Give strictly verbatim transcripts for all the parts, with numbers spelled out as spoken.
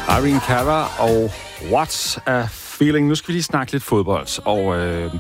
Irene Cara og What's a Feeling. Nu skal vi lige snakke lidt fodbold og øh,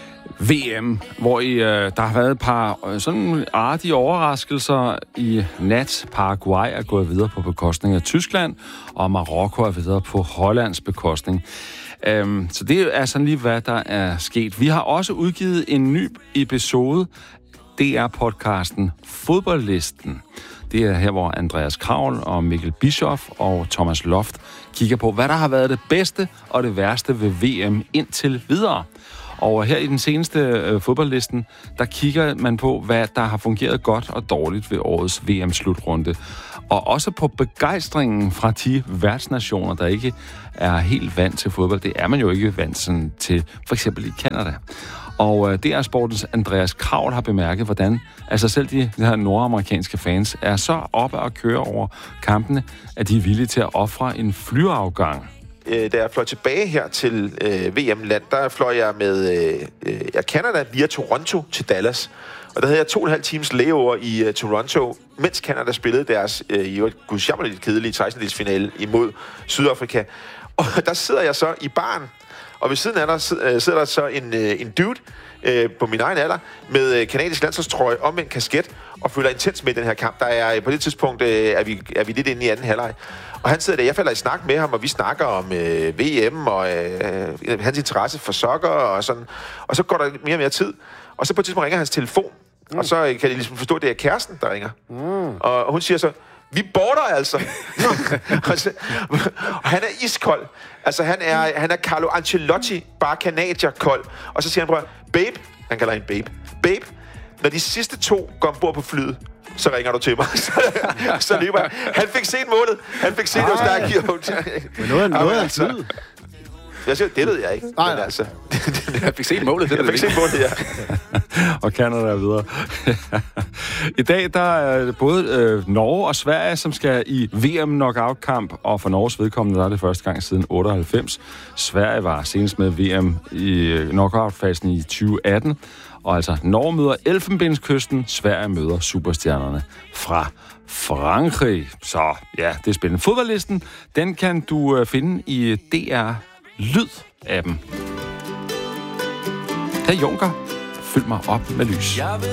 V M, hvor i, øh, der har været et par øh, sådan artige overraskelser i nat. Paraguay er gået videre på bekostning af Tyskland, og Marokko er videre på Hollands bekostning. Øhm, så det er sådan lige, hvad der er sket. Vi har også udgivet en ny episode, D R-podcasten Fodboldlisten. Det er her, hvor Andreas Kravl og Mikkel Bischoff og Thomas Loft kigger på, hvad der har været det bedste og det værste ved V M indtil videre. Og her i den seneste øh, fodboldlisten, der kigger man på, hvad der har fungeret godt og dårligt ved årets V M-slutrunde. Og også på begejstringen fra de værtsnationer, der ikke er helt vant til fodbold. Det er man jo ikke vant sådan til, for eksempel i Canada. Og øh, D R-sportens Andreas Kravl har bemærket, hvordan altså selv de, de her nordamerikanske fans er så oppe at køre over kampene, at de er villige til at ofre en flyafgang. Da jeg fløj tilbage her til øh, V M-land, der fløj jeg med øh, jeg Canada via Toronto til Dallas. Og der havde jeg to og en halv times layover i uh, Toronto, mens Canada spillede deres øh, i et gudsjammerligt kedelige sekstendedelsfinale imod Sydafrika. Og der sidder jeg så i baren, og ved siden af der sidder der så en, øh, en dude øh, på min egen alder med øh, kanadisk landsholdstrøje om en kasket og følger intens med i den her kamp. Der er på det tidspunkt øh, er, vi, er vi lidt inde i anden halvleg. Og han sidder der, jeg falder i snak med ham, og vi snakker om øh, V M og øh, hans interesse for soccer og sådan. Og så går der mere og mere tid. Og så på et tidspunkt ringer hans telefon, mm. og så kan jeg ligesom forstå, at det er kæresten, der ringer. Mm. Og, og hun siger så, vi border altså. og, så, og han er iskold. Altså han er, han er Carlo Ancelotti, bare kanadier-kold. Og så siger han, prøv, babe, han kalder hende babe, babe, når de sidste to går ombord på flyet, så ringer du til mig. så, så løber jeg. Han fik set målet. Han fik set, hvor stærk Men noget, noget er altså, tid. Jeg siger, det ved jeg ikke. Nej, men altså, jeg fik set målet. Det jeg fik set målet, ja. Og Canada er videre. I dag der er både øh, Norge og Sverige, som skal i V M-knockout-kamp, og for Norges vedkommende der er det første gang siden otteoghalvfems. Sverige var senest med V M i knockout-fasen i tyve atten. Og altså, Norge møder Elfenbenskysten, Sverige møder superstjernerne fra Frankrig. Så ja, det er spændende. Fodboldlisten, den kan du øh, finde i D R Lyd-appen. Her Junker, fyld mig op med lys.